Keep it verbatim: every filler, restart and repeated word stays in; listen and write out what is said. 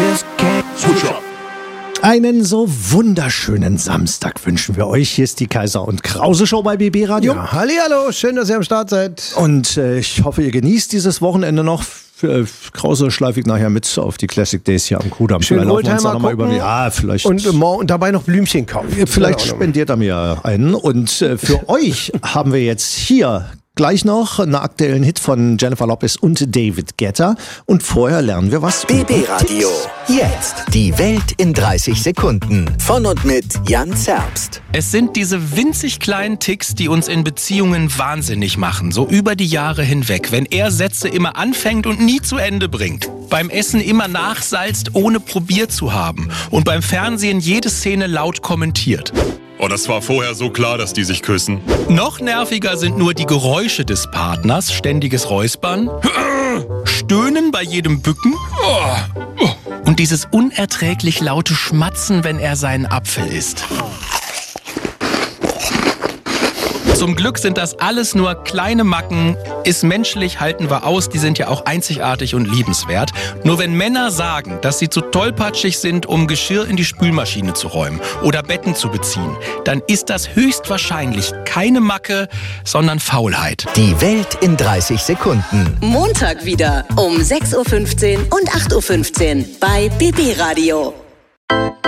Einen so wunderschönen Samstag wünschen wir euch. Hier ist die Kaiser und Krause Show bei B B Radio. Ja, hallihallo, schön, dass ihr am Start seid. Und äh, ich hoffe, ihr genießt dieses Wochenende noch. Für, für Krause schleife ich nachher mit auf die Classic Days hier am Kudamm. Schön Vielleicht laufen wir uns da Oldtimer noch mal über. gucken Ja, vielleicht. Und, äh, und dabei noch Blümchen kaufen. Vielleicht spendiert er mir einen. Und äh, für euch haben wir jetzt hier gleich noch einen aktuellen Hit von Jennifer Lopez und David Guetta. Und vorher lernen wir was. B B Radio. Jetzt die Welt in dreißig Sekunden. Von und mit Jan Zerbst. Es sind diese winzig kleinen Ticks, die uns in Beziehungen wahnsinnig machen. So über die Jahre hinweg. Wenn er Sätze immer anfängt und nie zu Ende bringt. Beim Essen immer nachsalzt, ohne probiert zu haben. Und beim Fernsehen jede Szene laut kommentiert. Oh, das war vorher so klar, dass die sich küssen. Noch nerviger sind nur die Geräusche des Partners, ständiges Räuspern, Stöhnen bei jedem Bücken und dieses unerträglich laute Schmatzen, wenn er seinen Apfel isst. Zum Glück sind das alles nur kleine Macken, ist menschlich, halten wir aus, die sind ja auch einzigartig und liebenswert. Nur wenn Männer sagen, dass sie zu tollpatschig sind, um Geschirr in die Spülmaschine zu räumen oder Betten zu beziehen, dann ist das höchstwahrscheinlich keine Macke, sondern Faulheit. Die Welt in dreißig Sekunden. Montag wieder um sechs Uhr fünfzehn und acht Uhr fünfzehn bei B B Radio.